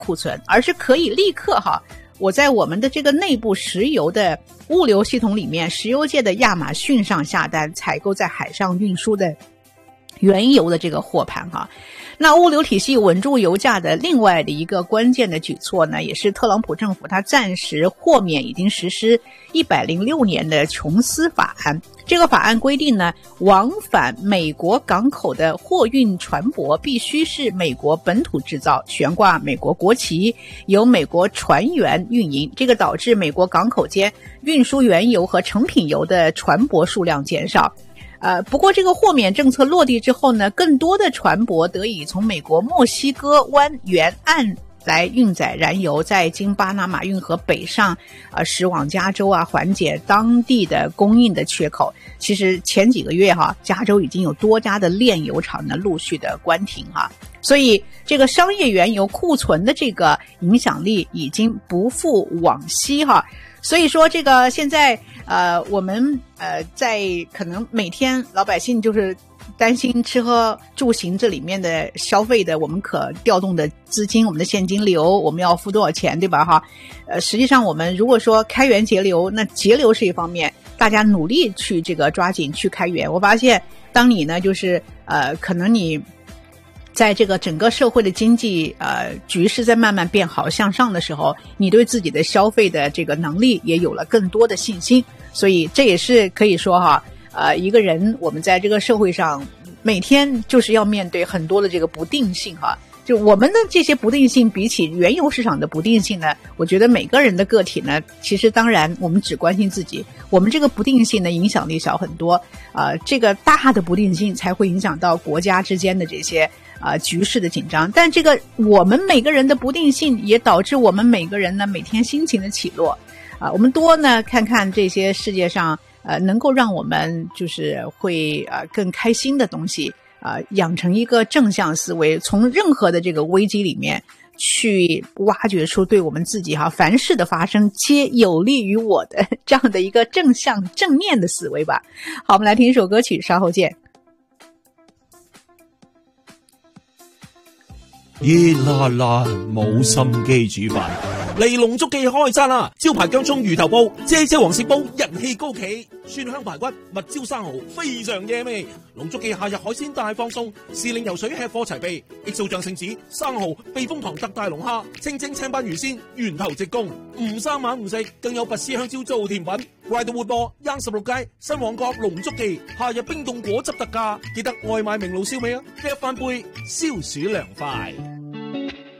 库存，而是可以立刻我在我们的这个内部石油的物流系统里面，石油界的亚马逊上下单采购在海上运输的原油的这个货盘那物流体系稳住油价的另外的一个关键的举措呢，也是特朗普政府他暂时豁免已经实施106年的琼斯法案。这个法案规定呢，往返美国港口的货运船舶必须是美国本土制造，悬挂美国国旗，由美国船员运营。这个导致美国港口间运输原油和成品油的船舶数量减少。不过这个豁免政策落地之后呢，更多的船舶得以从美国墨西哥湾沿岸来运载燃油，再经巴拿马运河北上驶往加州缓解当地的供应的缺口。其实前几个月加州已经有多家的炼油厂呢陆续的关停所以这个商业原油库存的这个影响力已经不复往昔所以说这个现在我们在可能每天老百姓就是担心吃喝住行这里面的消费的我们可调动的资金，我们的现金流我们要付多少钱，对吧实际上我们如果说开源节流，那节流是一方面，大家努力去这个抓紧去开源。我发现当你呢就是可能你在这个整个社会的经济局势在慢慢变好向上的时候，你对自己的消费的这个能力也有了更多的信心。所以这也是可以说一个人我们在这个社会上每天就是要面对很多的这个不定性就我们的这些不定性比起原油市场的不定性呢，我觉得每个人的个体呢，其实当然我们只关心自己，我们这个不定性的影响力小很多这个大的不定性才会影响到国家之间的这些局势的紧张。但这个我们每个人的不定性也导致我们每个人呢每天心情的起落我们多呢看看这些世界上能够让我们就是会更开心的东西养成一个正向思维，从任何的这个危机里面去挖掘出对我们自己凡事的发生皆有利于我的这样的一个正向正面的思维吧。好，我们来听一首歌曲，稍後見。 熱辣辣冇心機煮飯，嚟龍足記開餐啦！招牌薑蔥魚頭煲、姐姐黃鱔煲人氣高企，蒜香排骨、蜜椒生蠔非常惹味。龍足記夏日海鮮大放送，時令游水吃貨齊備，益素醬聖子、生蠔、避風塘特大龍蝦、清蒸青斑魚鮮、源頭直供，唔生猛唔食，更有拔絲香蕉做甜品。快到活播16街新旺角龍足記，夏日冰凍果汁特價，記得外賣明爐燒味啊！一翻杯消暑涼快。